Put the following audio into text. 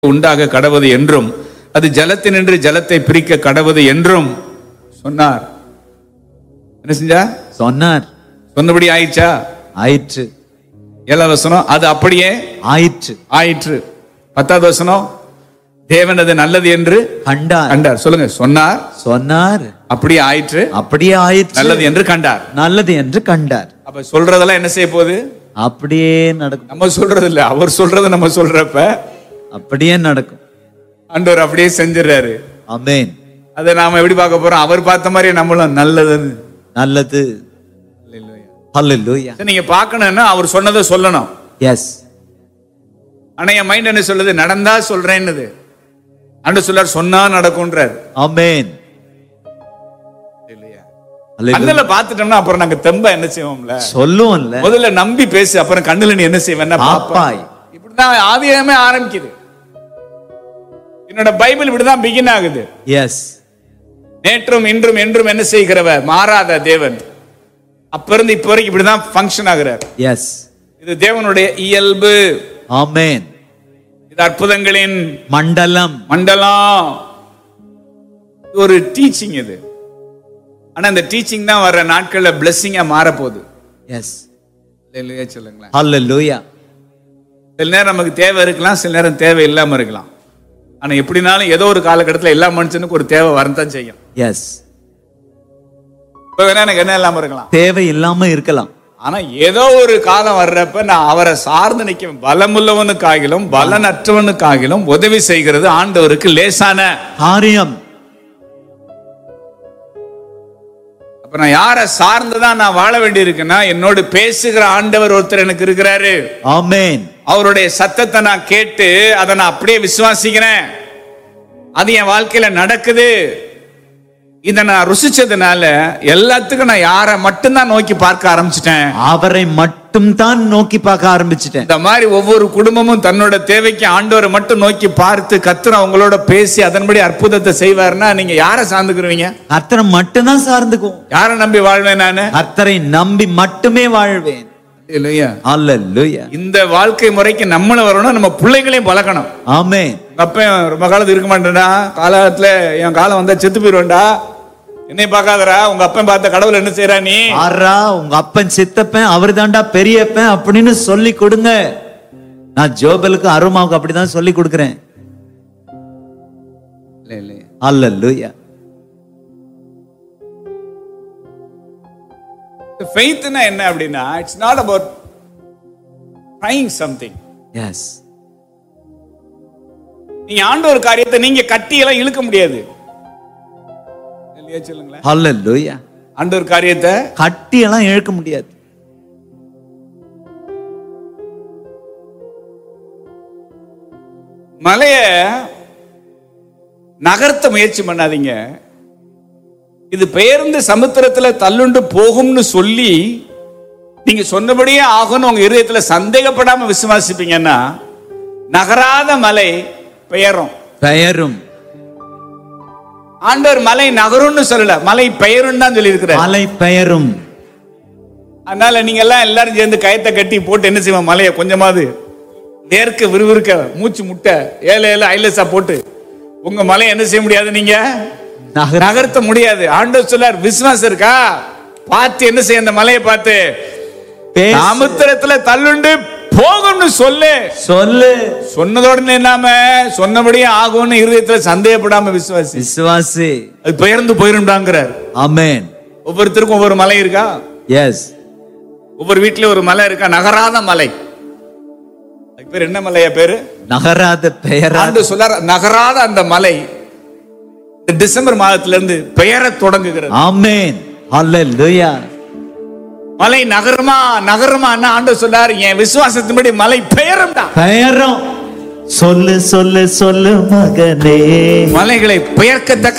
உண்டாக கடவது என்றும் அது ஜலத்தினின்று ஜலத்தை பிரிக்க கடவது என்றும் சொன்னார். என்ன செஞ்சா? சொன்னார். சொன்னபடி ஆயிடுச்சா? ஆயிற்று. 7வது வசனம், அது அப்படியே ஆயிற்று. ஆயிற்று. 10வது வசனம், தேவன் அது நல்லது என்று கண்டார். கண்டார். சொல்லுங்க, சொன்னார், சொன்னார், அப்படியே ஆயிற்று, அப்படியே ஆயிற்று, நல்லது என்று கண்டார். நல்லது என்று கண்டார். அப்ப சொல்றதெல்லாம் என்ன செய்ய போகுது? அப்படியே நடக்கும். நம்ம சொல்றது இல்ல, அவர் சொல்றது நம்ம சொல்றப்ப அப்படியே நடக்கும். ஆண்டவர் அப்படியே செஞ்சிடறாரு. ஆமென். அதை நாம எப்படி பார்க்க போறோம்? அவர் பார்த்த மாதிரி நம்மளும் நல்லதுன்னு. நல்லது. ஹல்லேலூயா. நீங்க பார்க்கணும்னா அவர் சொன்னதை சொல்லணும். எஸ். ஆனா என் மைண்ட் என்ன சொல்லுது? நடந்தா சொல்றேன்னு. ஆண்டவர் சொல்றார், சொன்னா நடக்கும்ன்றார். ஆமென். கண்ணுல பாத்துட்டோம்னா அப்புறம் நாங்க தெம்ப என்ன செய்வோம்ல? சொல்லுவோம்ல. முதல்ல நம்பி பேசு, அப்புறம் கண்ணுல நீ என்ன செய்வேன்னா பாப்பாய். இப்படிதான் ஆதியாகமே ஆரம்பிக்குது. என்னோட பைபிள் இப்படிதான் பிகின் ஆகுது. எஸ். நேற்றும் இன்றும் என்றும் என்ன செய்கிறவர்? மாறாத தேவன். அப்ப இருந்து இப்ப வரைக்கும் இப்படிதான் ஃபங்க்ஷன் ஆகுறார். எஸ். இது தேவனுடைய இயல்பு. ஆமென். இது அற்புதங்களின் மண்டலம். மண்டலம். ஒரு டீச்சிங் இது. ஆனா இந்த டீச்சிங் தான் வர்ற நாட்கள்ல பிளெஸிங்கா மாற போகுது. எஸ். ஹல்லேலூயா சொல்லுங்களேன். ஹல்லேலூயா. சில நேரம் நமக்கு தேவை இருக்கலாம், சில நேரம் தேவை இல்லாம இருக்கலாம். ஆனா எப்படினாலும் ஏதோ ஒரு காலகட்டத்தில் எல்லா மனுஷனுக்கும் ஒரு தேவை வரத்தான் செய்யும். எஸ். இப்ப வேணா எனக்கு என்ன இல்லாம இருக்கலாம், தேவை இல்லாம இருக்கலாம். ஆனா ஏதோ ஒரு காலம் வர்றப்ப நான் அவரை சார்ந்து நிற்க, பலமுள்ளவனுக்காகிலும் பலனற்றவனுக்காகிலும் உதவி செய்கிறது ஆண்டவருக்கு லேசான காரியம். அப்ப நான் யாரை சார்ந்துதான் நான் வாழ வேண்டி இருக்குன்னா, என்னோடு பேசுகிற ஆண்டவர் ஒருத்தர் எனக்கு இருக்கிறாரு. ஆமென். அவருடைய சத்தத்தை நான் கேட்டு அதை நான் அப்படியே விசுவாசிக்கிறேன். அது என் வாழ்க்கையில நடக்குது. இதை நான் ருசிச்சதுனால எல்லாத்துக்கும் நான் யாரை மட்டும்தான் நோக்கி பார்க்க ஆரம்பிச்சிட்டேன். அவரை மட்டும் தான் நோக்கி பார்க்க ஆரம்பிச்சிட்டேன். இந்த மாதிரி ஒவ்வொரு குடும்பமும் தன்னோட தேவைக்கு ஆண்டவரை மட்டும் நோக்கி பார்த்து கர்த்தர் அவங்களோட பேசி அதன்படி அற்புதத்தை செய்வார்னா நீங்க யாரை சார்ந்துக்குருவீங்க? கர்த்தரை மட்டும் தான் சார்ந்துக்கும். யாரை நம்பி வாழ்வேன்? நானு கர்த்தரை நம்பி மட்டுமே வாழ்வேன். ஹல்லேலூயா. இந்த வாழ்க்கை முறைக்கு நம்மளும் வரணும், நம்ம பிள்ளைகளையும் பழக்கணும். ஆமென். அப்ப ரொம்ப காலத்து இருக்க மாட்டேன்டா, காலத்துல என் காலம் வந்தா செத்து போயிடுவேன்டா, என்னை பார்க்காதரா, உங்க அப்பன் பார்த்த கடவுள் என்ன செய்யறா நீ? ஆறா உங்க அப்பன் சித்தப்பன் அவர் தாண்டா பெரியப்பன் அப்படின்னு சொல்லி கொடுங்க. நான் ஜோபலுக்கு அருமாவுக்கு அப்படிதான் சொல்லி கொடுக்கிறேன். ஹல்லேலூயா. ஃபெய்த்னா என்ன அப்படின்னா, it's not about trying something. S. நீங்க ஆண்டவர் காரியத்தை நீங்க கட்டியெல்லாம் இழுக்க முடியாது. சொல்லுங்களேன். ஹல்லேலூயா. ஆண்டவர் காரியத்தை கட்டி எல்லாம் இழுக்க முடியாது. மலைய நகர்த்த முயற்சி பண்ணாதீங்க. இது பெயர்ந்து சமுத்திரத்துல தள்ளுண்டு போகும்னு சொல்லி நீங்க சொன்னபடியே ஆகும்னு உங்க இதயத்துல சந்தேகப்படாம விசுவாசிப்பீங்கன்னா நகராத மலை பெயரும். பெயரும். ஆண்டவர் மலை நகரும்னு சொல்லல, மலை பெயரும் தான் சொல்லி இருக்கிறார். மலை பெயரும். அதனால நீங்க எல்லாம் எல்லாரும் சேர்ந்து கயத்தை கட்டி போட்டு என்ன செய்வோம்? மலையை கொஞ்சமாவது நேர்க்க விறுவிறுக்க மூச்சு முட்டை ஏழை ஐலசா போட்டு உங்க மலையை என்ன செய்ய முடியாது, நீங்க நகர்த்த முடியாது. ஆண்டவர் சொல்லார், விசுவாசம் இருக்கா? பார்த்து என்ன செய்ய? அந்த மலையை பார்த்து சமுத்திரத்துல தள்ளுண்டு போகும்னு சொல்லு. சொல்லு. சொன்னதோட இல்லாம சொன்னபடியே ஆகும்னு இருதயத்துல சந்தேகப்படாம விசுவாசி. விசுவாசி. அது பெயர்ந்து போயிரும்டாங்கிறார். ஆமென். ஒவ்வொருத்தருக்கும் ஒவ்வொரு மலை இருக்கா? எஸ். ஒவ்வொரு வீட்லயும் ஒரு மலை இருக்கா, நகராத மலை. அதுக்கு பேர் என்ன மலையா? பேரு நகராத பெயராத. சொல்லார், நகராத அந்த மலை டிசம்பர் மாதத்துல இருந்து பெயர தொடங்குகிறது. ஆமென். ஹல்லேலூயா. மலை நகரமா நகரமா ஆண்டவர் சொல்லார், என் விசுவாசத்தின்படி மலை பெயரும்டா. பெயரும். சொல்லு சொல்லு சொல்லு மகனே. மலைகளை பெயர்க்கத்தக்க